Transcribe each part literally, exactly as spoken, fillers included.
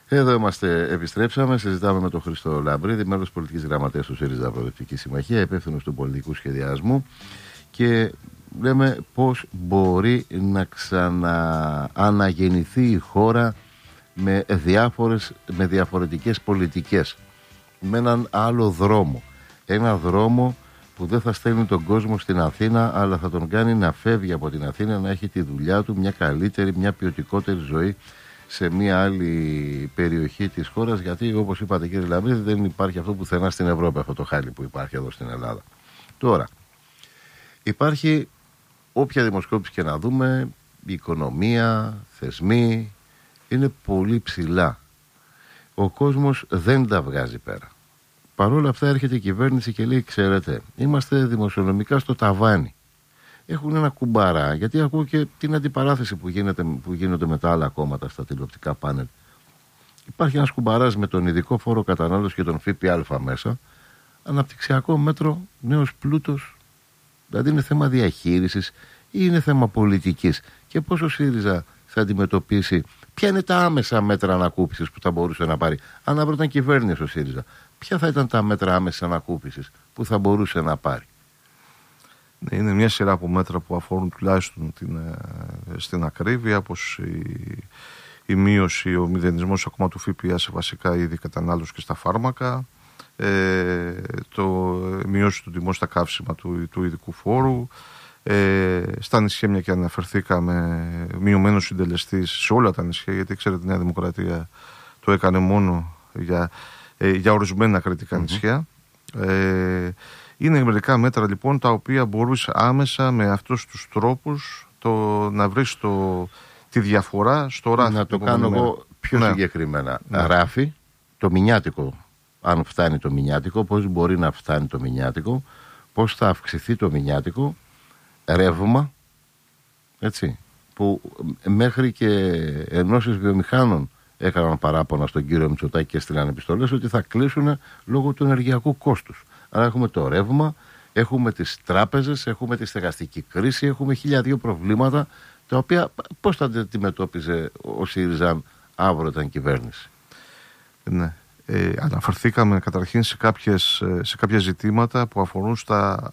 Εδώ είμαστε, επιστρέψαμε, συζητάμε με τον Χρήστο Λαμπρίδη, μέλος πολιτικής γραμματέας του ΣΥΡΙΖΑ Προοδευτική Συμμαχία, υπεύθυνος του πολιτικού σχεδιασμού, και λέμε πώς μπορεί να ξανααναγεννηθεί η χώρα με, διάφορες, με διαφορετικές πολιτικές, με έναν άλλο δρόμο, ένα δρόμο που δεν θα στέλνει τον κόσμο στην Αθήνα, αλλά θα τον κάνει να φεύγει από την Αθήνα, να έχει τη δουλειά του, μια καλύτερη, μια ποιοτικότερη ζωή σε μια άλλη περιοχή της χώρας, γιατί όπως είπατε κύριε Λαμπρίδη, δεν υπάρχει αυτό πουθενά στην Ευρώπη, αυτό το χάλι που υπάρχει εδώ στην Ελλάδα. Τώρα, υπάρχει όποια δημοσκόπηση και να δούμε, η οικονομία, θεσμοί, είναι πολύ ψηλά. Ο κόσμος δεν τα βγάζει πέρα. Παρ' όλα αυτά έρχεται η κυβέρνηση και λέει, ξέρετε, είμαστε δημοσιονομικά στο ταβάνι. Έχουν ένα κουμπαρά, γιατί ακούω και την αντιπαράθεση που, γίνεται, που γίνονται με τα άλλα κόμματα στα τηλεοπτικά πάνελ. Υπάρχει ένας κουμπαράς με τον ειδικό φόρο κατανάλωση και τον ΦΠΑ μέσα, αναπτυξιακό μέτρο, νέος πλούτος, δηλαδή είναι θέμα διαχείρισης ή είναι θέμα πολιτικής. Και πώς ο ΣΥΡΙΖΑ θα αντιμετωπίσει, ποια είναι τα άμεσα μέτρα ανακούφισης που θα μπορούσε να πάρει, αν αύριο ήταν κυβέρνηση ο ΣΥΡΙΖΑ, ποια θα ήταν τα μέτρα άμεσης ανακούφισης που θα μπορούσε να πάρει? Είναι μια σειρά από μέτρα που αφορούν τουλάχιστον την, στην ακρίβεια, όπως η, η μείωση, ο μηδενισμός ακόμα του ΦΠΑ σε βασικά είδη κατανάλωση και στα φάρμακα, ε, το μείωση του τιμών στα καύσιμα του, του ειδικού φόρου, ε, στα νησιά, μια και αναφερθήκαμε, μειωμένος συντελεστής σε όλα τα νησιά, γιατί ξέρετε η Νέα Δημοκρατία το έκανε μόνο για, ε, για ορισμένα κρατικά mm-hmm. νησιά. Ε, Είναι μερικά μέτρα λοιπόν τα οποία μπορείς άμεσα με αυτούς τους τρόπους το, να βρεις το, τη διαφορά στο ράφι. Να το κάνω εγώ πιο ναι. συγκεκριμένα. Ναι. Ράφι, το μηνιάτικο, αν φτάνει το μηνιάτικο, πώς μπορεί να φτάνει το μηνιάτικο, πώς θα αυξηθεί το μηνιάτικο, ρεύμα, έτσι, που μέχρι και ενώσεις βιομηχάνων έκαναν παράπονα στον κύριο Μητσοτάκη και στείλαν επιστολές ότι θα κλείσουν λόγω του ενεργειακού κόστους. Άρα έχουμε το ρεύμα, έχουμε τις τράπεζες, έχουμε τη στεγαστική κρίση, έχουμε χίλια δύο προβλήματα, τα οποία πώς θα αντιμετώπιζε ο ΣΥΡΙΖΑ αύριο ήταν κυβέρνηση? Ναι. Ε, αναφερθήκαμε καταρχήν σε, κάποιες, σε κάποια ζητήματα που αφορούν στα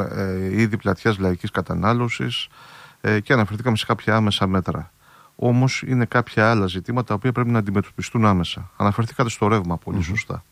ε, είδη πλατιάς λαϊκής κατανάλωσης ε, και αναφερθήκαμε σε κάποια άμεσα μέτρα. Όμως είναι κάποια άλλα ζητήματα τα οποία πρέπει να αντιμετωπιστούν άμεσα. Αναφερθήκατε στο ρεύμα πολύ mm-hmm. σωστά.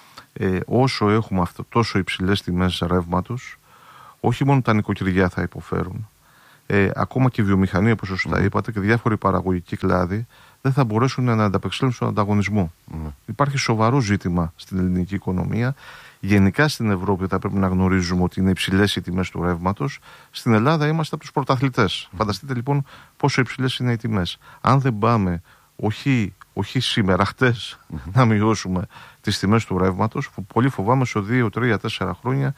Ε, όσο έχουμε αυτό, τόσο υψηλές τιμές ρεύματος, όχι μόνο τα νοικοκυριά θα υποφέρουν, ε, ακόμα και η βιομηχανία, όπως σωστά mm. είπατε, και διάφοροι παραγωγικοί κλάδοι δεν θα μπορέσουν να ανταπεξέλθουν στον ανταγωνισμό. Mm. Υπάρχει σοβαρό ζήτημα στην ελληνική οικονομία. Γενικά στην Ευρώπη θα πρέπει να γνωρίζουμε ότι είναι υψηλές οι τιμές του ρεύματος. Στην Ελλάδα είμαστε από τους πρωταθλητές. Mm. Φανταστείτε λοιπόν πόσο υψηλές είναι οι τιμές. Αν δεν πάμε, όχι, όχι σήμερα, χτες, mm-hmm. να μειώσουμε τις τιμές του ρεύματος, που πολύ φοβάμαι σε δύο, τρία, τέσσερα χρόνια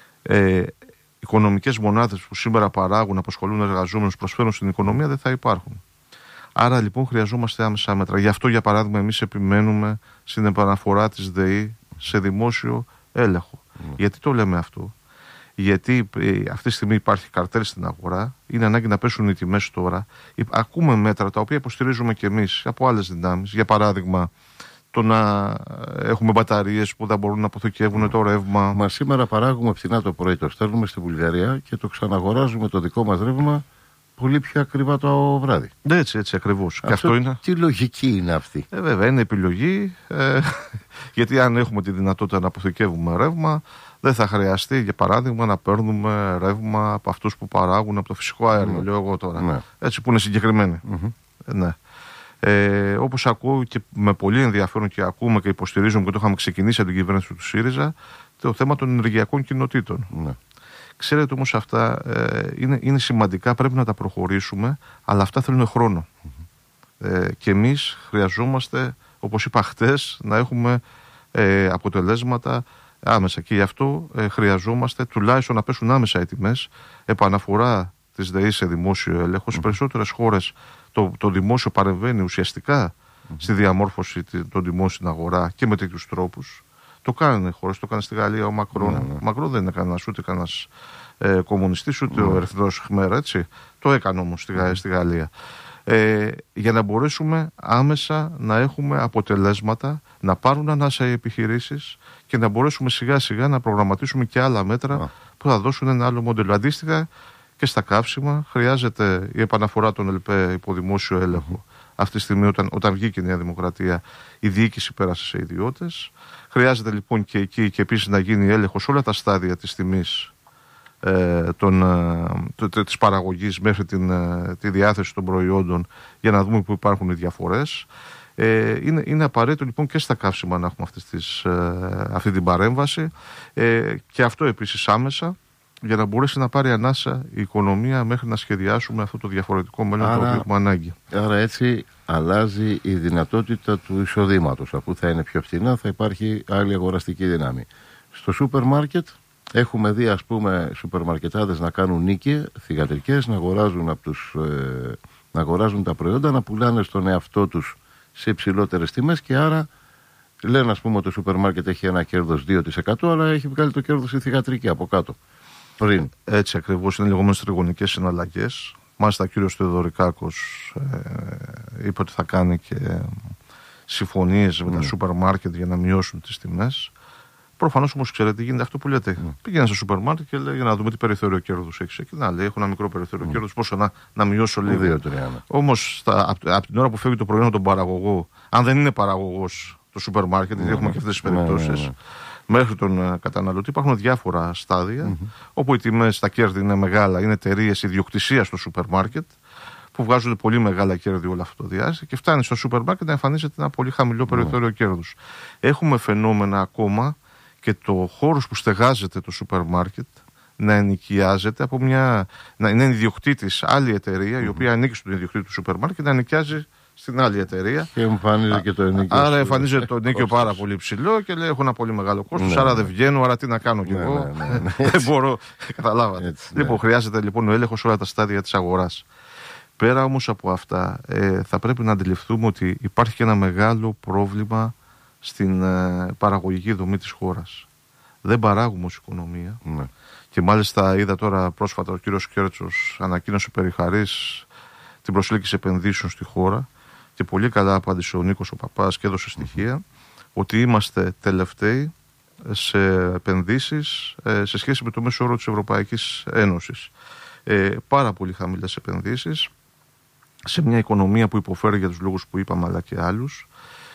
ε, οικονομικές μονάδες που σήμερα παράγουν, απασχολούν εργαζόμενους, προσφέρουν στην οικονομία, δεν θα υπάρχουν. Άρα λοιπόν χρειαζόμαστε άμεσα μέτρα. Γι' αυτό για παράδειγμα εμείς επιμένουμε στην επαναφορά της ΔΕΗ σε δημόσιο έλεγχο. Mm. Γιατί το λέμε αυτό? Γιατί ε, αυτή τη στιγμή υπάρχει καρτέλ στην αγορά, είναι ανάγκη να πέσουν οι τιμές τώρα. Ακούμε μέτρα τα οποία υποστηρίζουμε και εμείς από άλλες δυνάμεις. Για παράδειγμα, το να έχουμε μπαταρίες που δεν μπορούν να αποθηκεύουν mm. το ρεύμα. Μα σήμερα παράγουμε φθηνά το πρωί, το στέλνουμε στη Βουλγαρία και το ξαναγοράζουμε το δικό μας ρεύμα πολύ πιο ακριβά το βράδυ. Έτσι, έτσι ακριβώς. Αυτό, και αυτό είναι... Τι λογική είναι αυτή? Ε, βέβαια, είναι επιλογή. Ε, γιατί αν έχουμε τη δυνατότητα να αποθηκεύουμε ρεύμα, δεν θα χρειαστεί, για παράδειγμα, να παίρνουμε ρεύμα από αυτούς που παράγουν από το φυσικό αέριο. Mm. Λέω εγώ τώρα. Ναι. Έτσι, που είναι συγκεκριμένοι. Mm-hmm. Ε, ναι. Ε, όπως ακούω και με πολύ ενδιαφέρον και ακούμε και υποστηρίζουμε και το είχαμε ξεκινήσει από την κυβέρνηση του ΣΥΡΙΖΑ, το θέμα των ενεργειακών κοινοτήτων. Ναι. Ξέρετε όμως αυτά ε, είναι, είναι σημαντικά, πρέπει να τα προχωρήσουμε, αλλά αυτά θέλουν χρόνο. Mm-hmm. Ε, και εμείς χρειαζόμαστε, όπως είπα χτες, να έχουμε ε, αποτελέσματα άμεσα. Και γι' αυτό ε, χρειαζόμαστε τουλάχιστον να πέσουν άμεσα οι τιμές, επαναφορά της ΔΕΗ σε δημόσιο έλεγχο. Mm-hmm. Σε περισσότερες χώρες το, το δημόσιο παρεμβαίνει ουσιαστικά mm-hmm. στη διαμόρφωση των τιμών στην αγορά και με τέτοιους τρόπους. Το κάνουν οι χώρες, το κάνει στη Γαλλία ο Μακρόν. Mm-hmm. Ο Μακρόν δεν είναι κανένας ούτε κανένας ε, κομμουνιστής, ούτε mm-hmm. ο Ερυθρός Χμέρα, έτσι. Το έκανε όμως στη, mm-hmm. στη Γαλλία. ε, για να μπορέσουμε άμεσα να έχουμε αποτελέσματα, να πάρουν ανάσα οι επιχειρήσεις και να μπορέσουμε σιγά σιγά να προγραμματίσουμε και άλλα μέτρα oh. που θα δώσουν ένα άλλο μοντέλο. Αντίστοιχα και στα καύσιμα χρειάζεται η επαναφορά των ΕΛΠΕ υπό δημόσιο έλεγχο. Mm. Αυτή τη στιγμή όταν, όταν βγήκε η Νέα Δημοκρατία η διοίκηση πέρασε σε ιδιώτες. Χρειάζεται λοιπόν και εκεί και επίσης να γίνει έλεγχος όλα τα στάδια της τιμής ε, των, ε, της παραγωγής μέχρι την, ε, τη διάθεση των προϊόντων για να δούμε που υπάρχουν οι διαφορές. Ε, είναι, είναι απαραίτητο λοιπόν και στα καύσιμα να έχουμε αυτές τις, ε, αυτή την παρέμβαση ε, και αυτό επίσης άμεσα για να μπορέσει να πάρει ανάσα η οικονομία μέχρι να σχεδιάσουμε αυτό το διαφορετικό μέλλον το οποίο έχουμε ανάγκη. Άρα έτσι αλλάζει η δυνατότητα του εισοδήματος. Αφού θα είναι πιο φθηνά θα υπάρχει άλλη αγοραστική δύναμη. Στο σούπερ μάρκετ έχουμε δει ας πούμε σούπερ μαρκετάδες να κάνουν νίκη, θυγατρικές, να αγοράζουν, από τους, ε, να αγοράζουν τα προϊόντα, να πουλάνε στον εαυτό τους σε υψηλότερες τιμές και άρα λένε ας πούμε ότι το σούπερ μάρκετ έχει ένα κέρδος δύο τοις εκατό αλλά έχει βγάλει το κέρδος η θυγατρική από κάτω. Πριν. Έτσι ακριβώς είναι λεγόμενες τριγωνικές συναλλαγές. Μάλιστα ο κύριος Θεοδωρικάκος ε, είπε ότι θα κάνει και συμφωνίες mm. με τα σούπερ μάρκετ για να μειώσουν τις τιμές. Προφανώς όμως ξέρετε γίνεται αυτό που λέτε. Mm. Πήγαινε στο σούπερ μάρκετ και λέει για να δούμε τι περιθώριο κέρδους έχεις. Και να λέει: έχω ένα μικρό περιθώριο mm. κέρδους, πόσο να, να μειώσω λίγο. Όμως από, από την ώρα που φεύγει το προϊόν από τον παραγωγό, αν δεν είναι παραγωγός το σούπερ μάρκετ, γιατί mm. έχουμε και αυτές τις περιπτώσεις. Mm. Μέχρι τον καταναλωτή υπάρχουν διάφορα στάδια mm-hmm. όπου οι τιμές, τα κέρδη είναι μεγάλα, είναι εταιρείες ιδιοκτησίας στο σούπερ μάρκετ που βγάζουν πολύ μεγάλα κέρδη όλο αυτό το διάστημα και φτάνει στο σούπερ μάρκετ να εμφανίζεται ένα πολύ χαμηλό περιθώριο mm. κέρδους. Έχουμε φαινόμενα ακόμα και το χώρος που στεγάζεται το σούπερ μάρκετ να ενοικιάζεται από μια, να είναι ιδιοκτήτης άλλη εταιρεία mm-hmm. η οποία ανήκει στον ιδιοκτήτη του σούπερ μάρκετ να νοικιάζει στην άλλη εταιρεία. Και εμφανίζεται και το ενίκιο. Άρα εμφανίζεται το ενίκιο πάρα πολύ ψηλό και λέει: έχω ένα πολύ μεγάλο κόστος. Ναι, άρα ναι. δεν βγαίνω, άρα τι να κάνω κι ναι, εγώ. Ναι, ναι, ναι. Δεν μπορώ. Καταλάβατε. Έτσι, ναι. Λοιπόν, χρειάζεται λοιπόν ο έλεγχος όλα τα στάδια της αγοράς. Πέρα όμως από αυτά, ε, θα πρέπει να αντιληφθούμε ότι υπάρχει και ένα μεγάλο πρόβλημα στην ε, παραγωγική δομή της χώρας. Δεν παράγουμε ως οικονομία. Ναι. Και μάλιστα είδα τώρα πρόσφατα ο κύριος Κέρτσος ανακοίνωσε περί χαρίς την προσέλκυση επενδύσεων στη χώρα. Και πολύ καλά απάντησε ο Νίκος ο Παπάς και έδωσε στοιχεία mm-hmm. ότι είμαστε τελευταίοι σε επενδύσεις ε, σε σχέση με το μέσο όρο της Ευρωπαϊκής Ένωσης. Ε, πάρα πολύ χαμηλές επενδύσεις σε μια οικονομία που υποφέρει για τους λόγους που είπαμε αλλά και άλλους.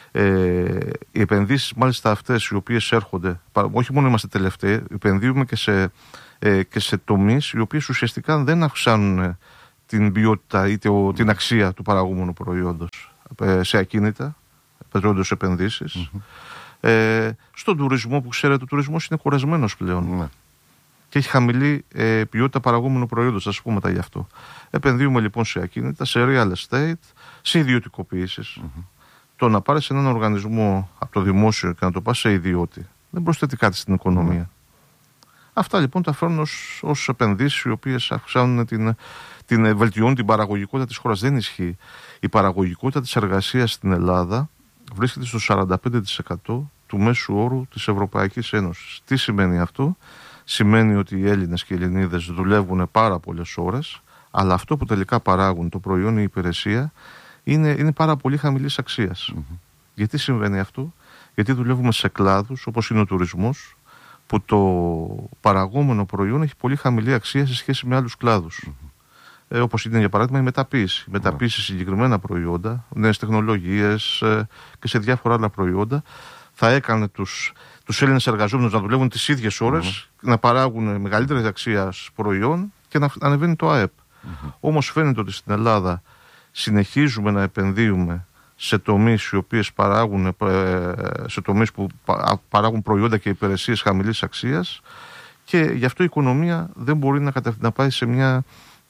Ε, οι επενδύσεις μάλιστα αυτές οι οποίες έρχονται, όχι μόνο είμαστε τελευταίοι, επενδύουμε και σε, ε, και σε τομείς οι οποίες ουσιαστικά δεν αυξάνουν την ποιότητα ή την αξία του παραγούμενου προϊόντος σε ακίνητα, πετρώντας επενδύσεις. Mm-hmm. Ε, στον τουρισμό που ξέρετε, ο τουρισμός είναι κουρασμένος πλέον. Mm-hmm. Και έχει χαμηλή ε, ποιότητα παραγούμενου προϊόντος, θα σας πούμε τα γι' αυτό. Επενδύουμε λοιπόν σε ακίνητα, σε real estate, σε ιδιωτικοποιήσεις. Mm-hmm. Το να πάρεις έναν οργανισμό από το δημόσιο και να το πας σε ιδιώτη δεν προσθέτει κάτι στην οικονομία. Mm-hmm. Αυτά λοιπόν τα φέρνουν ως, ως επενδύσεις οι οποίες αυξάνουν την, την, βελτιώνουν την παραγωγικότητα της χώρας. Δεν ισχύει. Η παραγωγικότητα της εργασίας στην Ελλάδα βρίσκεται στο σαράντα πέντε τοις εκατό του μέσου όρου της Ευρωπαϊκής Ένωσης. Τι σημαίνει αυτό? Σημαίνει ότι οι Έλληνες και οι Ελληνίδες δουλεύουν πάρα πολλές ώρες, αλλά αυτό που τελικά παράγουν, το προϊόν ή η υπηρεσία, είναι, είναι πάρα πολύ χαμηλής αξίας. Mm-hmm. Γιατί συμβαίνει αυτό? Γιατί δουλεύουμε σε κλάδους όπως είναι ο τουρισμός, που το παραγόμενο προϊόν έχει πολύ χαμηλή αξία σε σχέση με άλλους κλάδους. Mm-hmm. Ε, όπως είναι για παράδειγμα η μεταποίηση. Η μεταποίηση σε συγκεκριμένα προϊόντα, νέες τεχνολογίες ε, και σε διάφορα άλλα προϊόντα θα έκανε τους, τους Έλληνες εργαζόμενους να δουλεύουν τις ίδιες ώρες, mm-hmm. να παράγουν μεγαλύτερη αξίας προϊόν και να ανεβαίνει το ΑΕΠ. Mm-hmm. Όμως φαίνεται ότι στην Ελλάδα συνεχίζουμε να επενδύουμε σε τομείς οι οποίες παράγουν, σε τομείς που παράγουν προϊόντα και υπηρεσίες χαμηλής αξίας και γι' αυτό η οικονομία δεν μπορεί να, κατα... να πάει σε μια,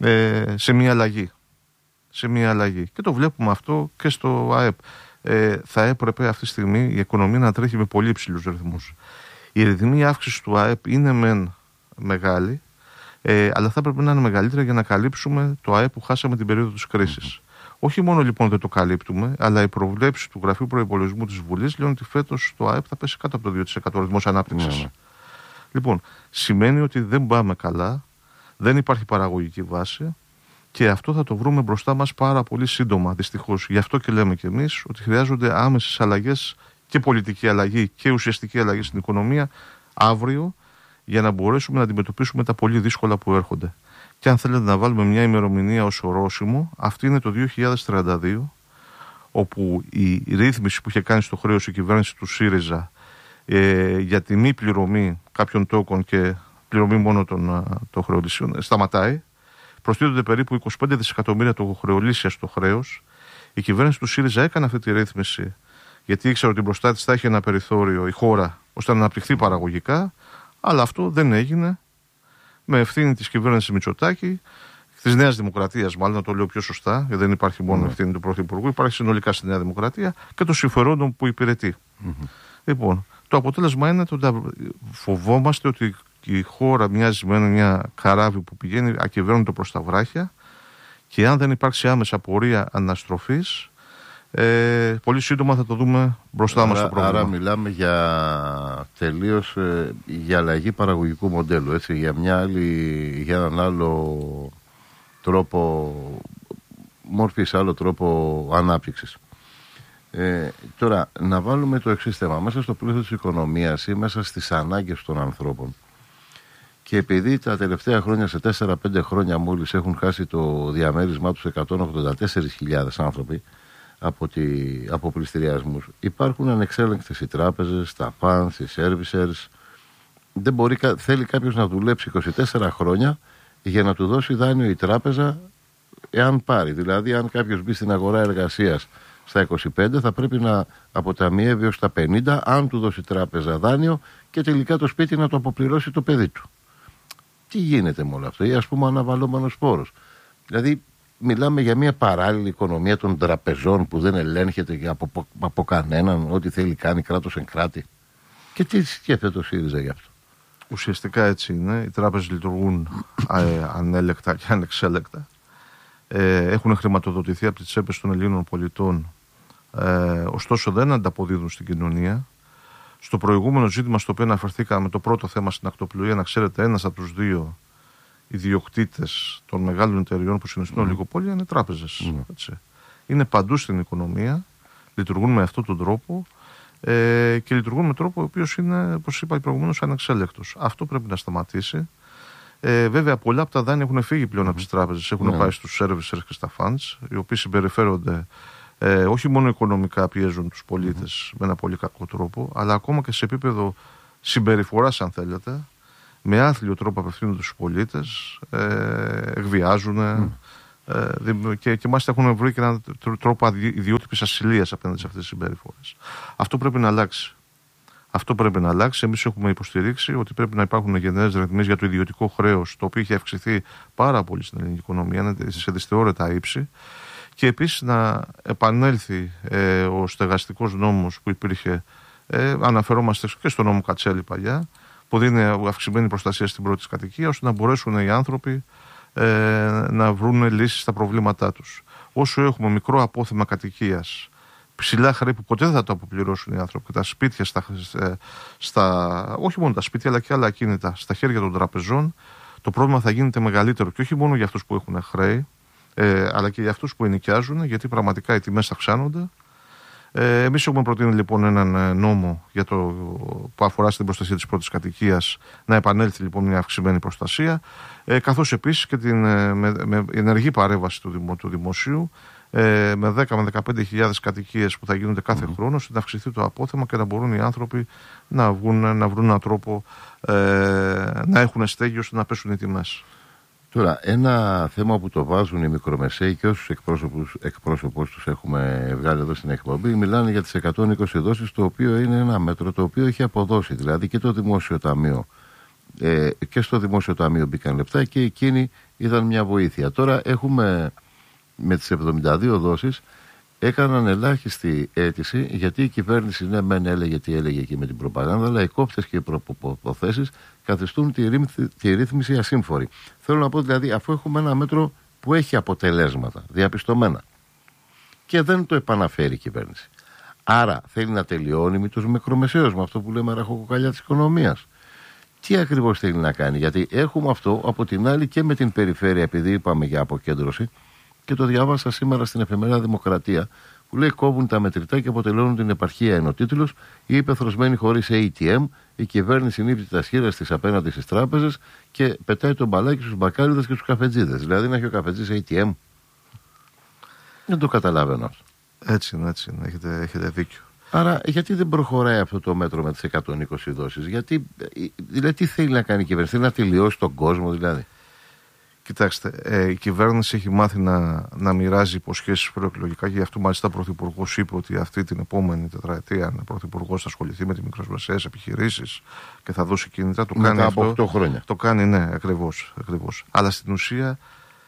σε μια αλλαγή. Σε μια αλλαγή. Και το βλέπουμε αυτό και στο ΑΕΠ. Ε, θα έπρεπε αυτή τη στιγμή η οικονομία να τρέχει με πολύ υψηλούς ρυθμούς. Η ρυθμή αύξηση του ΑΕΠ είναι μεν μεγάλη, ε, αλλά θα έπρεπε να είναι μεγαλύτερα για να καλύψουμε το ΑΕΠ που χάσαμε την περίοδο της κρίσης. Mm-hmm. Όχι μόνο λοιπόν δεν το καλύπτουμε, αλλά οι προβλέψεις του Γραφείου Προϋπολογισμού της Βουλής λένε ότι φέτος το ΑΕΠ θα πέσει κάτω από το δύο τοις εκατό ρυθμός ανάπτυξης. Mm-hmm. Λοιπόν, σημαίνει ότι δεν πάμε καλά, δεν υπάρχει παραγωγική βάση Και αυτό θα το βρούμε μπροστά μας πάρα πολύ σύντομα, δυστυχώς. Γι' αυτό και λέμε κι εμείς ότι χρειάζονται άμεσες αλλαγές και πολιτική αλλαγή και ουσιαστική αλλαγή στην οικονομία αύριο, για να μπορέσουμε να αντιμετωπίσουμε τα πολύ δύσκολα που έρχονται. Και αν θέλετε να βάλουμε μια ημερομηνία ως ορόσημο, αυτή είναι το δύο χιλιάδες τριάντα δύο, όπου η ρύθμιση που είχε κάνει στο χρέος η κυβέρνηση του ΣΥΡΙΖΑ ε, για τη μη πληρωμή κάποιων τόκων και πληρωμή μόνο των, των χρεολυσίων σταματάει. Προστίθονται περίπου είκοσι πέντε δισεκατομμύρια το χρεολύσια στο χρέος. Η κυβέρνηση του ΣΥΡΙΖΑ έκανε αυτή τη ρύθμιση γιατί ήξερε ότι μπροστά της θα έχει ένα περιθώριο η χώρα ώστε να αναπτυχθεί παραγωγικά, αλλά αυτό δεν έγινε, με ευθύνη της κυβέρνησης Μητσοτάκη, της Νέας Δημοκρατίας, μάλλον να το λέω πιο σωστά, γιατί δεν υπάρχει μόνο mm. ευθύνη του Πρωθυπουργού, υπάρχει συνολικά στη Νέα Δημοκρατία και των συμφερόντων που υπηρετεί. Mm-hmm. Λοιπόν, το αποτέλεσμα είναι ότι φοβόμαστε ότι η χώρα μοιάζει με μια καράβι που πηγαίνει ακυβέρνητο προς τα βράχια, και αν δεν υπάρξει άμεσα πορεία αναστροφής, ε, πολύ σύντομα θα το δούμε μπροστά άρα, μας το πρόβλημα. Άρα μιλάμε για τελείως ε, για αλλαγή παραγωγικού μοντέλου, έτσι, για, μια άλλη, για έναν άλλο τρόπο μόρφης, άλλο τρόπο ανάπτυξης. Ε, τώρα, να βάλουμε το εξής θέμα. Μέσα στο πλαίσιο της οικονομίας ή μέσα στις ανάγκες των ανθρώπων, και επειδή τα τελευταία χρόνια, σε τέσσερα πέντε χρόνια μόλις, έχουν χάσει το διαμέρισμά τους εκατόν ογδόντα τέσσερις χιλιάδες άνθρωποι από, τη, από πληστηριασμούς, υπάρχουν ανεξέλεγκτες οι τράπεζες, τα funds, οι servicers. Δεν μπορεί, θέλει κάποιος να δουλέψει είκοσι τέσσερα χρόνια για να του δώσει δάνειο η τράπεζα, εάν πάρει. Δηλαδή, αν κάποιος μπει στην αγορά εργασίας στα είκοσι πέντε, θα πρέπει να αποταμιεύει ως τα πενήντα, αν του δώσει τράπεζα δάνειο, και τελικά το σπίτι να το αποπληρώσει το παιδί του. Τι γίνεται με όλο αυτό, ή ας πούμε ο αναβαλλόμενος φόρος. Δηλαδή, μιλάμε για μια παράλληλη οικονομία των τραπεζών που δεν ελέγχεται από, από κανέναν, ό,τι θέλει κάνει κράτος εν κράτη. Και τι σκέφτεται το ΣΥΡΙΖΑ γι' αυτό? Ουσιαστικά έτσι είναι. Οι τράπεζες λειτουργούν ε, ανέλεκτα και ανεξέλεκτα. Ε, έχουν χρηματοδοτηθεί από τις τσέπες των Ελλήνων πολιτών, ε, ωστόσο δεν ανταποδίδουν στην κοινωνία. Στο προηγούμενο ζήτημα στο οποίο αναφερθήκαμε, το πρώτο θέμα στην ακτοπλοεία, να ξέρετε, ένας από τους δύο ιδιοκτήτες των μεγάλων εταιριών που συνιστούν mm. ολιγοπόλια είναι τράπεζες. Mm. Έτσι. Είναι παντού στην οικονομία, λειτουργούν με αυτόν τον τρόπο ε, και λειτουργούν με τρόπο ο οποίος είναι, όπως είπα προηγουμένως, ανεξέλεκτος. Αυτό πρέπει να σταματήσει. Ε, βέβαια, πολλά από τα δάνεια έχουν φύγει πλέον mm. από τις τράπεζες, έχουν mm. πάει στους servicers και στα funds, οι οποίοι συμπεριφέρονται ε, όχι μόνο οικονομικά, πιέζουν τους πολίτες mm. με ένα πολύ κακό τρόπο, αλλά ακόμα και σε επίπεδο συμπεριφοράς, αν θέλετε, με άθλιο τρόπο απευθύνονται στους πολίτες, ε, εκβιάζουν mm. ε, και, και μάλιστα έχουν βρει και έναν τρόπο ιδιότυπης ασυλίας απέναντι σε αυτές τις συμπεριφορές. Αυτό πρέπει να αλλάξει. Αυτό πρέπει να αλλάξει. Εμείς έχουμε υποστηρίξει ότι πρέπει να υπάρχουν γενναίες ρυθμίσεις για το ιδιωτικό χρέος, το οποίο έχει αυξηθεί πάρα πολύ στην ελληνική οικονομία, είναι σε δυσθεώρητα ύψη. Και επίσης να επανέλθει ε, ο στεγαστικός νόμος που υπήρχε, ε, αναφερόμαστε και στο νόμο Κατσέλη παλιά, που δίνει αυξημένη προστασία στην πρώτη κατοικία, ώστε να μπορέσουν οι άνθρωποι ε, να βρουν λύσεις στα προβλήματά τους. Όσο έχουμε μικρό απόθεμα κατοικίας, ψηλά χρέη που ποτέ δεν θα το αποπληρώσουν οι άνθρωποι, τα σπίτια, στα, στα, όχι μόνο τα σπίτια αλλά και άλλα ακίνητα στα χέρια των τραπεζών, το πρόβλημα θα γίνεται μεγαλύτερο, και όχι μόνο για αυτούς που έχουν χρέη, ε, αλλά και για αυτούς που ενοικιάζουν, γιατί πραγματικά οι τιμές αυξάνονται. Ε, εμείς έχουμε προτείνει λοιπόν έναν νόμο για το, που αφορά στην προστασία της πρώτης κατοικίας, να επανέλθει λοιπόν μια αυξημένη προστασία, ε, καθώς επίσης και την με, με ενεργή παρέμβαση του, δημο, του δημοσίου, ε, με δέκα με δεκαπέντε χιλιάδες κατοικίες που θα γίνονται κάθε mm. χρόνο, ώστε να αυξηθεί το απόθεμα και να μπορούν οι άνθρωποι να, βγουν, να βρουν έναν τρόπο ε, να έχουν στέγη ώστε να πέσουν οι τιμές. Τώρα, ένα θέμα που το βάζουν οι μικρομεσαίοι και όσους εκπρόσωπους, εκπρόσωπους τους έχουμε βγάλει εδώ στην εκπομπή, μιλάνε για τις εκατόν είκοσι δόσεις, το οποίο είναι ένα μέτρο το οποίο έχει αποδώσει. Δηλαδή και το Δημόσιο Ταμείο, ε, και στο Δημόσιο Ταμείο μπήκαν λεπτά και εκείνοι είδαν μια βοήθεια. Τώρα έχουμε με τις εβδομήντα δύο δόσεις, έκαναν ελάχιστη αίτηση, γιατί η κυβέρνηση ναι μεν έλεγε τι έλεγε εκεί με την προπαγάνδα, αλλά οι κόптες και οι προποθέσεις καθιστούν τη, ρύθμιση, τη ρύθμιση ασύμφορη. Θέλω να πω δηλαδή, αφού έχουμε ένα μέτρο που έχει αποτελέσματα διαπιστωμένα και δεν το επαναφέρει η κυβέρνηση, άρα θέλει να τελειώνει με τους μικρομεσαίους, με αυτό που λέμε ραχοκοκαλιά της οικονομίας, τι ακριβώς θέλει να κάνει. Γιατί έχουμε αυτό από την άλλη και με την περιφέρεια, επειδή είπαμε για αποκέντρωση, και το διάβασα σήμερα στην εφημερίδα Δημοκρατία, που λέει κόβουν τα μετρητά και αποτελώνουν την επαρχία. Ενώ τίτλος, η υπεθροσμένη χωρίς έι τι εμ, η κυβέρνηση νύπτει τα σχήρας της απέναντι στις τράπεζες και πετάει τον μπαλάκι στους μπακάλιδες και στους καφετζίδες. Δηλαδή να έχει ο καφετζής έι τι εμ. Δεν το καταλαβαίνω αυτό. Έτσι είναι, έτσι είναι. Έχετε, έχετε δίκιο. Άρα, γιατί δεν προχωράει αυτό το μέτρο με τις εκατόν είκοσι δόσεις, γιατί, δηλαδή, τι θέλει να κάνει η κυβέρνηση, θέλει να τελειώσει τον κόσμο, δηλαδή. Κοιτάξτε, ε, η κυβέρνηση έχει μάθει να, να μοιράζει υποσχέσεις προεκλογικά και γι' αυτό μάλιστα ο Πρωθυπουργός είπε ότι αυτή την επόμενη τετραετία, αν ο Πρωθυπουργός θα ασχοληθεί με τις μικρομεσαίες επιχειρήσεις και θα δώσει κίνητρα. Το Μετά κάνει από αυτό, οκτώ χρόνια. Το κάνει, ναι, ακριβώς, ακριβώς. Αλλά στην ουσία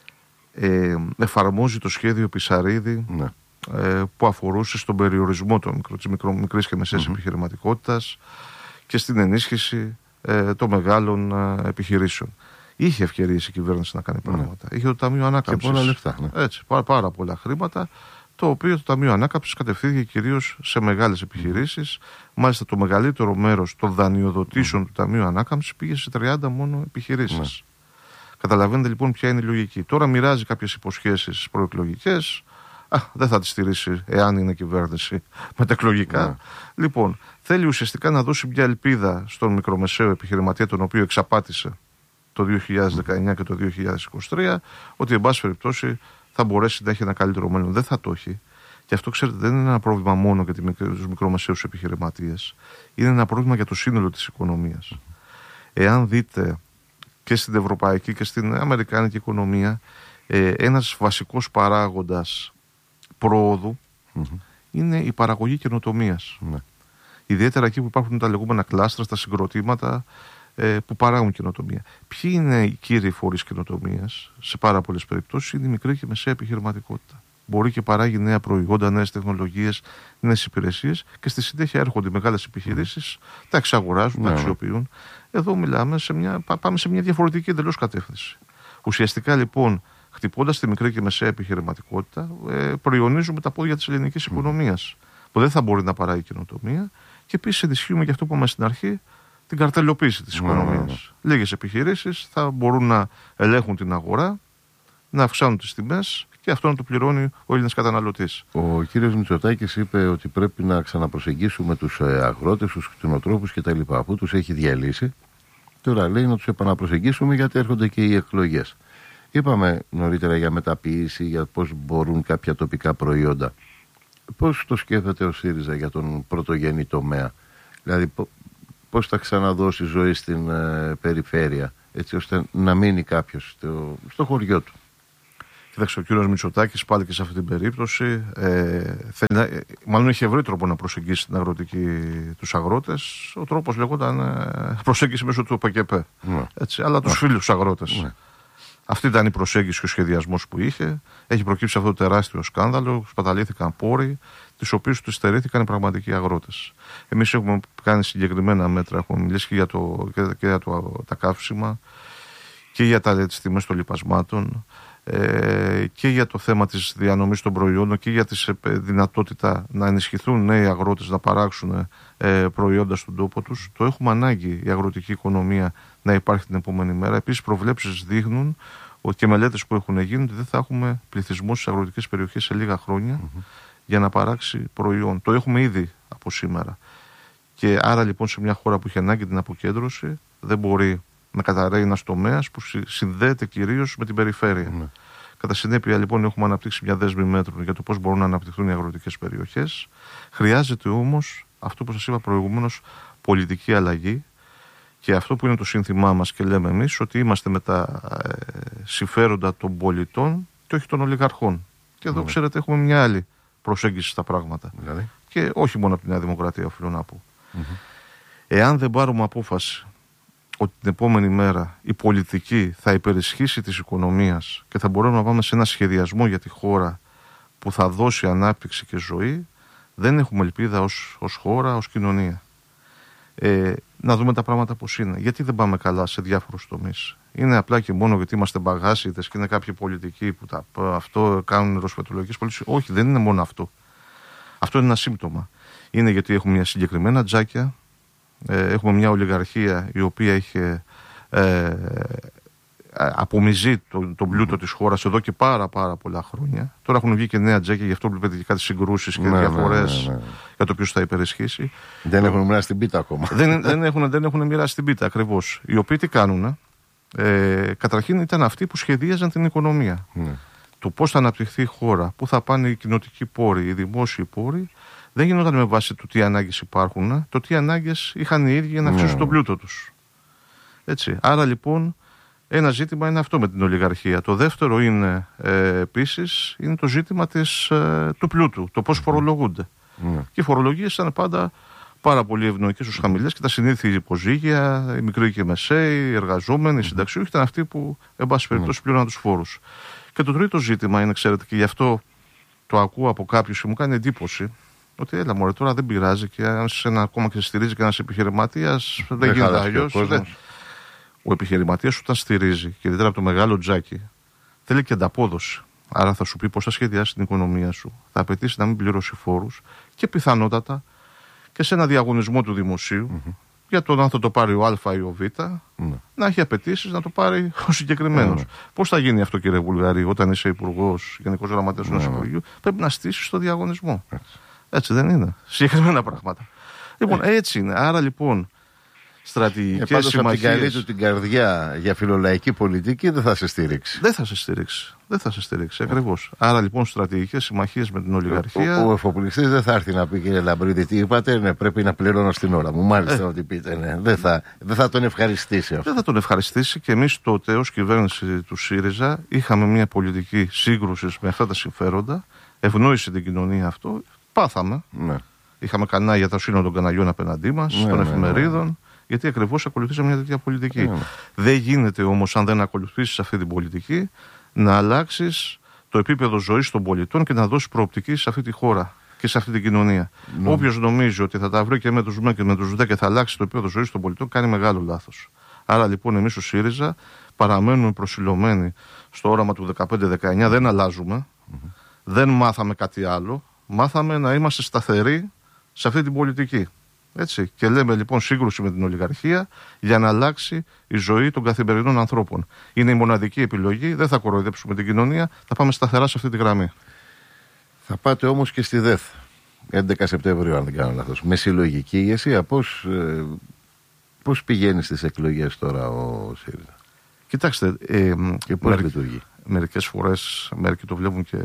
ε, εφαρμόζει το σχέδιο Πισαρίδη. Ναι. Που αφορούσε στον περιορισμό των μικρο, της μικρο, μικρής και μεσαίας mm-hmm. επιχειρηματικότητας και στην ενίσχυση ε, των μεγάλων ε, επιχειρήσεων. Είχε ευκαιρίες η κυβέρνηση να κάνει πράγματα. Mm-hmm. Είχε το Ταμείο Ανάκαμψης. Και πολλά λεφτά. Ναι. Έτσι, πάρα, πάρα πολλά χρήματα, το οποίο το Ταμείο Ανάκαμψης κατευθύνθηκε κυρίως σε μεγάλες επιχειρήσεις. Mm-hmm. Μάλιστα το μεγαλύτερο μέρος των δανειοδοτήσεων mm-hmm. του Ταμείου Ανάκαμψης πήγε σε τριάντα μόνο επιχειρήσεις. Mm-hmm. Καταλαβαίνετε λοιπόν ποια είναι η λογική. Τώρα μοιράζει κάποιες υποσχέσεις προεκλογικές. Α, δεν θα τη στηρίσει εάν είναι κυβέρνηση μετεκλογικά. Yeah. Λοιπόν, θέλει ουσιαστικά να δώσει μια ελπίδα στον μικρομεσαίο επιχειρηματία, τον οποίο εξαπάτησε το δύο χιλιάδες δεκαεννιά mm. και το δύο χιλιάδες είκοσι τρία, ότι εν πάση περιπτώσει θα μπορέσει να έχει ένα καλύτερο μέλλον. Δεν θα το έχει. Και αυτό, ξέρετε, δεν είναι ένα πρόβλημα μόνο για τους μικρομεσαίους επιχειρηματίες. Είναι ένα πρόβλημα για το σύνολο της οικονομίας. Mm. Εάν δείτε και στην ευρωπαϊκή και στην αμερικάνικη οικονομία, ε, ένας βασικός παράγοντας πρόοδου mm-hmm. είναι η παραγωγή καινοτομίας. Mm-hmm. Ιδιαίτερα εκεί που υπάρχουν τα λεγόμενα κλάστρα, τα συγκροτήματα ε, που παράγουν καινοτομία. Ποιοι είναι οι κύριοι φορείς καινοτομίας σε πάρα πολλές περιπτώσεις? Είναι η μικρή και μεσαία επιχειρηματικότητα. Μπορεί και παράγει νέα προϊόντα, νέες τεχνολογίες, νέες υπηρεσίες και στη συνέχεια έρχονται οι μεγάλες επιχειρήσεις, mm-hmm. τα εξαγοράζουν, mm-hmm. τα αξιοποιούν. Εδώ μιλάμε σε μια, πάμε σε μια διαφορετική εντελώς κατεύθυνση. Ουσιαστικά λοιπόν, χτυπώντας τη μικρή και μεσαία επιχειρηματικότητα, ε, προϊονίζουμε τα πόδια της ελληνικής mm. οικονομίας, που δεν θα μπορεί να παράγει καινοτομία, και επίσης ενισχύουμε και αυτό που είπαμε στην αρχή, την καρτελοποίηση της mm. οικονομίας. Mm. Λίγες επιχειρήσεις θα μπορούν να ελέγχουν την αγορά, να αυξάνουν τις τιμές και αυτό να το πληρώνει ο Έλληνας καταναλωτής. Ο κύριος Μητσοτάκης είπε ότι πρέπει να ξαναπροσεγγίσουμε τους αγρότες, τους κτηνοτρόφους κτλ. Αφού τους έχει διαλύσει, τώρα λέει να τους επαναπροσεγγίσουμε γιατί έρχονται και οι εκλογές. Είπαμε νωρίτερα για μεταποίηση, για πώς μπορούν κάποια τοπικά προϊόντα. Πώς το σκέφτεται ο ΣΥΡΙΖΑ για τον πρωτογενή τομέα? Δηλαδή πώς θα ξαναδώσει ζωή στην ε, περιφέρεια, έτσι ώστε να μείνει κάποιος στο, στο χωριό του? Κοιτάξτε, ο κύριος Μητσοτάκης πάλι και σε αυτή την περίπτωση ε, θέλει να, μάλλον έχει ευρύ τρόπο να προσεγγίσει την αγροτική, τους αγρότες. Ο τρόπος λεγόταν ε, προσέγγιση μέσω του ΠΑΚΕΠΕ. Ναι. Έτσι, αλλά τους ναι. φίλους τους αγρότες. Ναι. Αυτή ήταν η προσέγγιση και ο σχεδιασμός που είχε. Έχει προκύψει αυτό το τεράστιο σκάνδαλο. Σπαταλήθηκαν πόροι, τις οποίες τους στερήθηκαν οι πραγματικοί αγρότες. Εμείς έχουμε κάνει συγκεκριμένα μέτρα. Έχουμε μιλήσει και για, το, και για το, τα καύσιμα και για τα, τις τιμές των λιπασμάτων ε, και για το θέμα της διανομής των προϊόντων και για τη δυνατότητα να ενισχυθούν νέοι αγρότες να παράξουν ε, προϊόντα στον τόπο τους. Το έχουμε ανάγκη η αγροτική οικονομία να υπάρχει την επόμενη μέρα. Επίσης, προβλέψεις δείχνουν ότι και μελέτες που έχουν γίνει ότι δεν θα έχουμε πληθυσμό στις αγροτικές περιοχές σε λίγα χρόνια mm-hmm. για να παράξει προϊόν. Το έχουμε ήδη από σήμερα. Και άρα λοιπόν σε μια χώρα που έχει ανάγκη την αποκέντρωση δεν μπορεί να καταρρέει ένας τομέας που συνδέεται κυρίως με την περιφέρεια. Mm-hmm. Κατά συνέπεια λοιπόν έχουμε αναπτύξει μια δέσμη μέτρων για το πώς μπορούν να αναπτυχθούν οι αγροτικές περιοχές. Χρειάζεται όμως αυτό που σας είπα προηγουμένως, πολιτική αλλαγή. Και αυτό που είναι το σύνθημά μας και λέμε εμείς, ότι είμαστε με τα ε, συμφέροντα των πολιτών και όχι των ολιγαρχών. Και εδώ, mm. ξέρετε, έχουμε μια άλλη προσέγγιση στα πράγματα. Mm. Και όχι μόνο από τη Νέα Δημοκρατία, οφείλω να πω. Mm-hmm. Εάν δεν πάρουμε απόφαση ότι την επόμενη μέρα η πολιτική θα υπερισχύσει της οικονομίας και θα μπορούμε να πάμε σε ένα σχεδιασμό για τη χώρα που θα δώσει ανάπτυξη και ζωή, δεν έχουμε ελπίδα ως, ως χώρα, ως κοινωνία. Ε, να δούμε τα πράγματα πώς είναι. Γιατί δεν πάμε καλά σε διάφορους τομείς? Είναι απλά και μόνο γιατί είμαστε μπαγάσιδες και είναι κάποιοι πολιτικοί που τα, αυτό κάνουν ροσπετολογικές πολιτικές? Όχι, δεν είναι μόνο αυτό. Αυτό είναι ένα σύμπτωμα. Είναι γιατί έχουμε μια συγκεκριμένα τζάκια Ε, έχουμε μια ολιγαρχία η οποία είχε ε, απομυζεί τον, τον πλούτο της χώρας εδώ και πάρα πάρα πολλά χρόνια. Τώρα έχουν βγει και νέα τζέκια, γι' αυτό βλέπετε και κάτι συγκρούσεις και ναι, διαφορές ναι, ναι, ναι. για το ποιος θα υπερισχύσει. Δεν έχουν μοιράσει την πίτα ακόμα. δεν, δεν, έχουν, δεν έχουν μοιράσει την πίτα ακριβώς. Οι οποίοι τι κάνουν, ε, καταρχήν ήταν αυτοί που σχεδίαζαν την οικονομία. Ναι. Το πώς θα αναπτυχθεί η χώρα, πού θα πάνε οι κοινοτικοί πόροι, οι δημόσιοι πόροι, δεν γινόταν με βάση το τι ανάγκες υπάρχουν, το τι ανάγκες είχαν οι ίδιοι για να αυξήσουν ναι. τον πλούτο τους. Έτσι. Άρα λοιπόν ένα ζήτημα είναι αυτό με την ολιγαρχία. Το δεύτερο είναι ε, επίσης είναι το ζήτημα της, ε, του πλούτου, το πώς φορολογούνται. Mm. Και οι φορολογίες ήταν πάντα πάρα πολύ ευνοϊκές στους χαμηλές και τα συνήθιοι υποζύγια, οι μικροί και οι μεσαίοι, οι εργαζόμενοι, οι συνταξιούχοι ήταν αυτοί που, εν πάση περιπτώσει, πλήρωναν τους φόρους. Και το τρίτο ζήτημα είναι, ξέρετε, και γι' αυτό το ακούω από κάποιους και μου κάνει εντύπωση, ότι έλα μωρέ, τώρα δεν πειράζει και αν σε ένα ακόμα και σε στηρίζει και ένας επιχειρηματίας, δεν, δεν γίνεται αλλιώς. Ο επιχειρηματίας όταν στηρίζει, και ιδιαίτερα από το μεγάλο τζάκι, θέλει και ανταπόδοση. Άρα θα σου πει πώς θα σχεδιάσει την οικονομία σου. Θα απαιτήσει να μην πληρώσει φόρους και πιθανότατα και σε ένα διαγωνισμό του δημοσίου, mm-hmm. για τον αν θα το πάρει ο Α ή ο Β, mm-hmm. να έχει απαιτήσεις να το πάρει ο συγκεκριμένος. Mm-hmm. Πώς θα γίνει αυτό, κύριε Βουλγαρή, όταν είσαι υπουργός, γενικός γραμματέας του mm-hmm. Νοσοκομείου, πρέπει να στήσεις το διαγωνισμό. Mm-hmm. Έτσι δεν είναι. Συγκεκριμένα πράγματα. Λοιπόν, έτσι είναι. Άρα λοιπόν. Στρατηγικές ε, συμμαχίες. Από την καλή του την καρδιά για φιλολαϊκή πολιτική δεν θα σε στηρίξει. Δεν θα σε στηρίξει. Δεν θα σε στηρίξει, ακριβώς. Άρα λοιπόν στρατηγικές συμμαχίες με την ολιγαρχία. Ο, ο εφοπλιστής δεν θα έρθει να πει, κύριε Λαμπρίδη, τι είπατε, ναι, πρέπει να πληρώνω στην ώρα μου. Μάλιστα, ε. ό,τι πείτε, ναι. Δεν θα, δεν θα τον ευχαριστήσει αυτό. Δεν θα τον ευχαριστήσει και εμείς τότε ως κυβέρνηση του ΣΥΡΙΖΑ είχαμε μια πολιτική σύγκρουση με αυτά τα συμφέροντα. Ευνόησε την κοινωνία αυτό. Πάθαμε. Ναι. Είχαμε κανάλια για το σύνολο των καναλιών απέναντί μας, ναι, των ναι, εφημερίδων. Ναι. Γιατί ακριβώς ακολουθήσαμε μια τέτοια πολιτική. Yeah. Δεν γίνεται όμως, αν δεν ακολουθήσεις αυτή την πολιτική, να αλλάξεις το επίπεδο ζωής των πολιτών και να δώσεις προοπτική σε αυτή τη χώρα και σε αυτή την κοινωνία. Yeah. Όποιος νομίζει ότι θα τα βρει και με τους ΜΕ και με τους ΔΕ και θα αλλάξει το επίπεδο ζωής των πολιτών, κάνει μεγάλο λάθος. Άρα λοιπόν, εμείς ο ΣΥΡΙΖΑ παραμένουμε προσιλωμένοι στο όραμα του δεκαπέντε δεκαεννιά, δεν αλλάζουμε, mm-hmm. δεν μάθαμε κάτι άλλο. Μάθαμε να είμαστε σταθεροί σε αυτή την πολιτική. Έτσι. Και λέμε λοιπόν σύγκρουση με την ολιγαρχία για να αλλάξει η ζωή των καθημερινών ανθρώπων. Είναι η μοναδική επιλογή, δεν θα κοροϊδέψουμε την κοινωνία, θα πάμε σταθερά σε αυτή τη γραμμή. Θα πάτε όμως και στη ΔΕΘ, έντεκα Σεπτεμβρίου, αν δεν κάνω λάθος, με συλλογική ηγεσία. Πώς, ε, πώς πηγαίνει στις εκλογές τώρα ο ΣΥΡΙΖΑ? Κοιτάξτε, ε, και πώς μερικ, λειτουργεί? Μερικές φορές, μερικοί το βλέπουν και...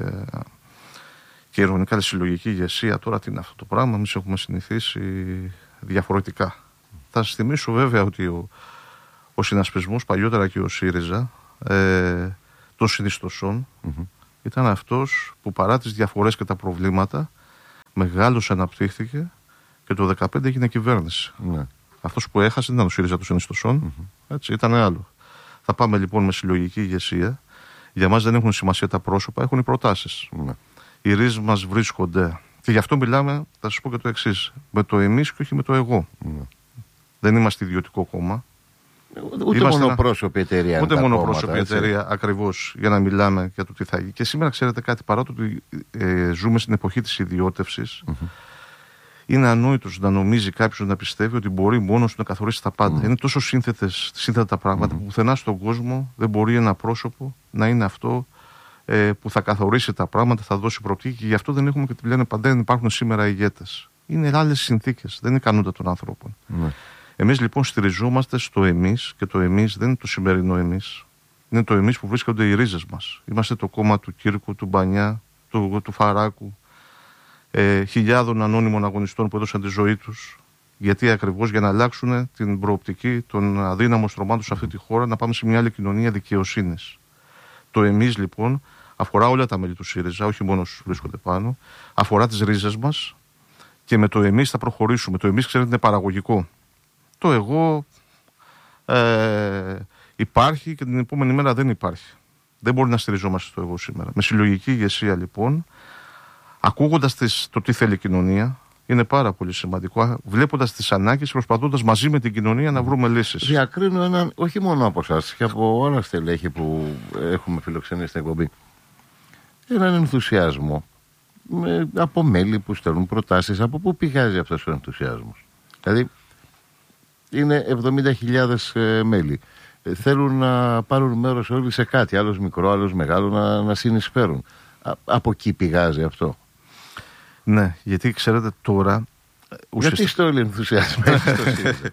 Και ειρωνικά, η συλλογική ηγεσία, τώρα τι είναι αυτό το πράγμα, εμείς έχουμε συνηθίσει διαφορετικά. Mm. Θα σας θυμίσω βέβαια ότι ο, ο συνασπισμός παλιότερα και ο ΣΥΡΙΖΑ ε, των συνιστοσών mm-hmm. ήταν αυτός που παρά τις διαφορές και τα προβλήματα μεγάλος αναπτύχθηκε και το δεκαπέντε έγινε κυβέρνηση. Mm. Αυτός που έχασε δεν ήταν ο ΣΥΡΙΖΑ των συνιστοσών, mm-hmm. έτσι, ήταν άλλο. Θα πάμε λοιπόν με συλλογική ηγεσία. Για μας δεν έχουν σημασία τα πρόσωπα, έχουν οι προτάσεις. Mm. Οι ρίζες μας βρίσκονται. Και γι' αυτό μιλάμε, θα σας πω και το εξής, με το εμείς και όχι με το εγώ. Mm. Δεν είμαστε ιδιωτικό κόμμα. Ούτε μονοπρόσωπη εταιρεία. Ούτε μονοπρόσωπη εταιρεία, ακριβώς, για να μιλάμε για το τι θα γίνει. Και σήμερα, ξέρετε κάτι, παρά το ότι ε, ζούμε στην εποχή της ιδιώτευσης, mm-hmm. είναι ανόητος να νομίζει κάποιος να πιστεύει ότι μπορεί μόνος του να καθορίσει τα πάντα. Mm. Είναι τόσο σύνθετες, σύνθετα τα πράγματα mm. που πουθενά στον κόσμο δεν μπορεί ένα πρόσωπο να είναι αυτό ε, που θα καθορίσει τα πράγματα, θα δώσει προοπτική. Και γι' αυτό δεν έχουμε και τη λένε πάντα, δεν υπάρχουν σήμερα ηγέτες. Είναι άλλες συνθήκες, δεν είναι ικανότητα των ανθρώπων. Mm. Εμείς λοιπόν στηριζόμαστε στο εμείς και το εμείς δεν είναι το σημερινό εμείς. Είναι το εμείς που βρίσκονται οι ρίζες μας. Είμαστε το κόμμα του Κύρκου, του Μπανιά, του, του Φαράκου, ε, χιλιάδων ανώνυμων αγωνιστών που έδωσαν τη ζωή τους. Γιατί ακριβώς για να αλλάξουν την προοπτική των αδύναμων στρωμάτων σε αυτή τη χώρα, να πάμε σε μια άλλη κοινωνία δικαιοσύνης. Το εμείς λοιπόν αφορά όλα τα μέλη του ΣΥΡΙΖΑ, όχι μόνο όσους βρίσκονται πάνω, αφορά τις ρίζες μας και με το εμείς θα προχωρήσουμε. Το εμείς, ξέρετε, είναι παραγωγικό. Το εγώ ε, υπάρχει και την επόμενη μέρα δεν υπάρχει. Δεν μπορεί να στηριζόμαστε στο εγώ σήμερα. Με συλλογική ηγεσία λοιπόν, ακούγοντας τις, το τι θέλει η κοινωνία, είναι πάρα πολύ σημαντικό. Βλέποντας τις ανάγκες, προσπαθώντας μαζί με την κοινωνία να βρούμε λύσεις. Διακρίνω έναν, όχι μόνο από εσάς, και από όλα στελέχη που έχουμε φιλοξενήσει στην εκπομπή, έναν ενθουσιασμό με, από μέλη που στέλνουν προτάσεις. Από πού πηγάζει αυτός ο ενθουσιασμός? Δηλαδή, είναι εβδομήντα χιλιάδες ε, μέλη. Ε, θέλουν να πάρουν μέρος όλοι σε κάτι, άλλος μικρό, άλλος μεγάλο, να, να συνεισφέρουν. Α, από εκεί πηγάζει αυτό. Ναι, γιατί ξέρετε τώρα... Ουσιαστικά... Γιατί είστε όλοι ενθουσιασμένοι στο ΣΥΡΙΖΑ?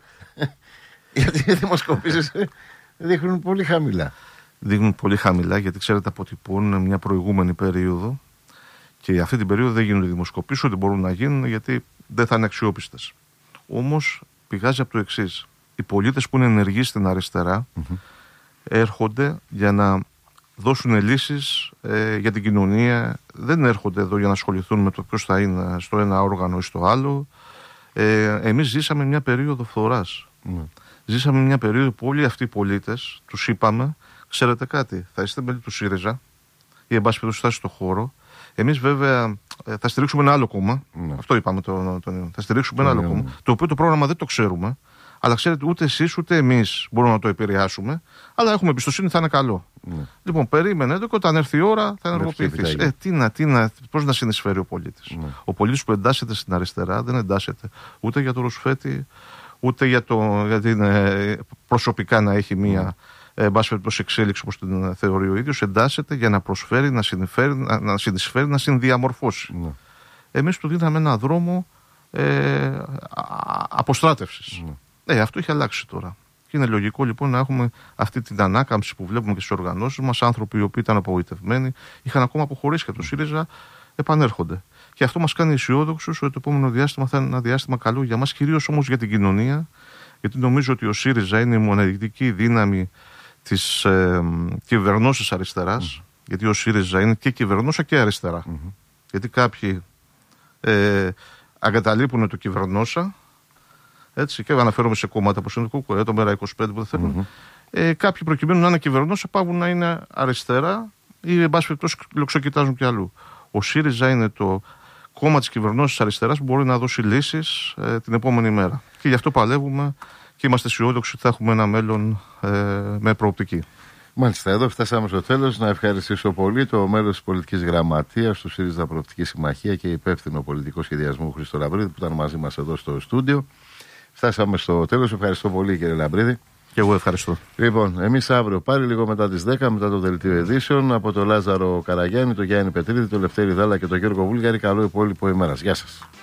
Γιατί οι δημοσκοπήσεις δείχνουν πολύ χαμηλά. Δείχνουν πολύ χαμηλά γιατί ξέρετε αποτυπώνουν μια προηγούμενη περίοδο και αυτή την περίοδο δεν γίνονται δημοσκοπήσεις, ότι μπορούν να γίνουν γιατί δεν θα είναι αξιόπιστες. Όμως πηγάζει από το εξής. Οι πολίτες που είναι ενεργοί στην αριστερά mm-hmm. έρχονται για να δώσουν λύσεις ε, για την κοινωνία. Δεν έρχονται εδώ για να ασχοληθούν με το ποιος θα είναι στο ένα όργανο ή στο άλλο. Ε, εμείς ζήσαμε μια περίοδο φθοράς. Mm. Ζήσαμε μια περίοδο που όλοι αυτοί οι πολίτες τους είπαμε, ξέρετε κάτι, θα είστε μέλη του ΣΥΡΙΖΑ ή εν πάση περιπτώσει θα είστε στο χώρο. Εμείς βέβαια θα στηρίξουμε ένα άλλο κόμμα. Mm. Αυτό είπαμε. Το, το, το, θα στηρίξουμε mm. ένα άλλο mm. κόμμα. Το οποίο το πρόγραμμα δεν το ξέρουμε. Αλλά ξέρετε, ούτε εσείς ούτε εμείς μπορούμε να το επηρεάσουμε. Αλλά έχουμε εμπιστοσύνη, θα είναι καλό. Mm. Λοιπόν, περίμενε και όταν έρθει η ώρα θα ενεργοποιηθείς. Ε, τι να, τι να, πώς να συνεισφέρει ο πολίτης. Mm. Ο πολίτης που εντάσσεται στην αριστερά δεν εντάσσεται ούτε για το Ρουσφέτη, ούτε για, το, για την ε, προσωπικά να έχει μία mm. ε, εξέλιξη όπως την θεωρεί ο ίδιος. Εντάσσεται για να προσφέρει, να συνεισφέρει, να, να, συνεισφέρει, να συνδιαμορφώσει. Mm. Εμείς του δίναμε ένα δρόμο ε, αποστράτευσης. Mm. Ε, αυτό έχει αλλάξει τώρα. Και είναι λογικό λοιπόν να έχουμε αυτή την ανάκαμψη που βλέπουμε και στις οργανώσεις μας. Άνθρωποι οι οποίοι ήταν απογοητευμένοι, είχαν ακόμα αποχωρήσει και από το ΣΥΡΙΖΑ, επανέρχονται. Και αυτό μας κάνει αισιόδοξους ότι το επόμενο διάστημα θα είναι ένα διάστημα καλό για μας, κυρίως όμως για την κοινωνία. Γιατί νομίζω ότι ο ΣΥΡΙΖΑ είναι η μοναδική δύναμη της ε, κυβερνώσης αριστεράς. Mm. Γιατί ο ΣΥΡΙΖΑ είναι και κυβερνώσα και αριστερά. Mm-hmm. Γιατί κάποιοι ε, αγκαταλείπουν το κυβερνώσα. Έτσι, και αναφέρομαι σε κόμματα όπως είναι το ΚΚΕ, το ΜΕΡΑ είκοσι πέντε που δεν θέλουν. Mm-hmm. Ε, κάποιοι προκειμένου να είναι κυβερνώσα πάβουν να είναι αριστερά ή εν πάση περιπτώσει λοξοκοιτάζουν κι αλλού. Ο ΣΥΡΙΖΑ είναι το κόμμα της κυβερνώσης αριστεράς που μπορεί να δώσει λύσεις ε, την επόμενη μέρα. Και γι' αυτό παλεύουμε και είμαστε αισιόδοξοι ότι θα έχουμε ένα μέλλον ε, με προοπτική. Μάλιστα, εδώ φτάσαμε στο τέλος. Να ευχαριστήσω πολύ το μέλος της πολιτικής γραμματείας του ΣΥΡΙΖΑ Προοπτική Συμμαχία και υπεύθυνο πολιτικό σχεδιασμό Χρήστο Λαμπρίδη που ήταν μαζί μας εδώ στο στούντιο. Φτάσαμε στο τέλος. Ευχαριστώ πολύ, κύριε Λαμπρίδη. Και εγώ ευχαριστώ. Λοιπόν, εμείς αύριο πάλι λίγο μετά τις δέκα, μετά το δελτίο ειδήσεων, από τον Λάζαρο Καραγιάννη, τον Γιάννη Πετρίδη, τον Λευτέρη Δάλα και τον Γιώργο Βούλγαρη. Καλό υπόλοιπο ημέρας. Γεια σας.